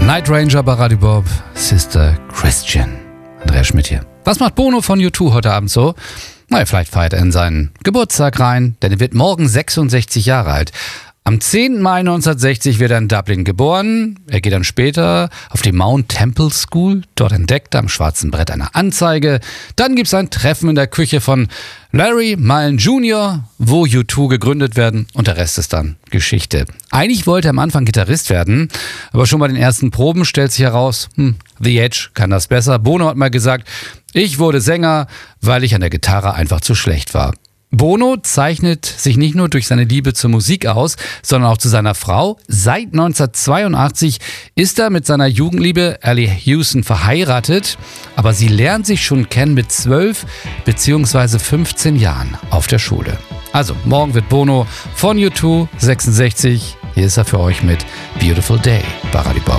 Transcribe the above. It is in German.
Night Ranger bei Radio Bob, Sister Christian. Andreas Schmidt hier. Was macht Bono von U2 heute Abend so? Na, vielleicht feiert er in seinen Geburtstag rein, denn er wird morgen 66 Jahre alt. Am 10. Mai 1960 wird er in Dublin geboren. Er geht dann später auf die Mount Temple School. Dort entdeckt er am schwarzen Brett eine Anzeige. Dann gibt es ein Treffen in der Küche von Larry Mullen Jr., wo U2 gegründet werden, und der Rest ist dann Geschichte. Eigentlich wollte er am Anfang Gitarrist werden, aber schon bei den ersten Proben stellt sich heraus, The Edge kann das besser. Bono hat mal gesagt, ich wurde Sänger, weil ich an der Gitarre einfach zu schlecht war. Bono zeichnet sich nicht nur durch seine Liebe zur Musik aus, sondern auch zu seiner Frau. Seit 1982 ist er mit seiner Jugendliebe Allie Hewson verheiratet, aber sie lernt sich schon kennen mit 12 bzw. 15 Jahren auf der Schule. Also, morgen wird Bono von U2 66. Hier ist er für euch mit Beautiful Day bei Radio Bob.